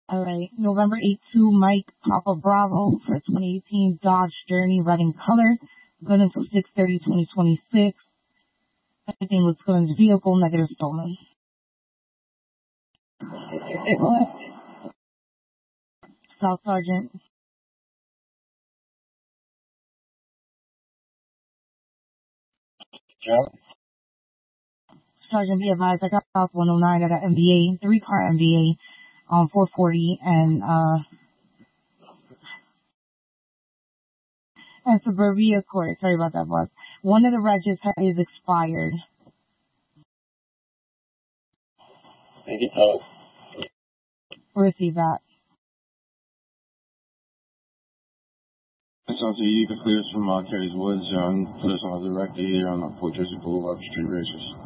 All right. November 8-2, Mike Papa Bravo for 2018 Dodge Journey, red in color. Good until 6/30/2026. Everything looks good in the vehicle, negative stolen. South Sergeant. Yeah. Sergeant, be advised, I got South 109. I got MVA, 3-car MVA on 440 and Suburbia Court. Sorry about that, boss. One of the registers is expired. Thank you. Receive that. It's on to you. You can clear us from Terry's Woods. Put us on the director here on Fort Jersey Boulevard for street races.